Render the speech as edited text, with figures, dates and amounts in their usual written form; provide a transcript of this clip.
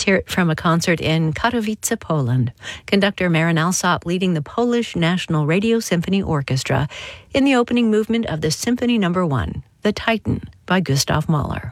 Let's hear it from a concert in Katowice, Poland. Conductor Marin Alsop leading the Polish National Radio Symphony Orchestra in the opening movement of the Symphony No. 1, The Titan, by Gustav Mahler.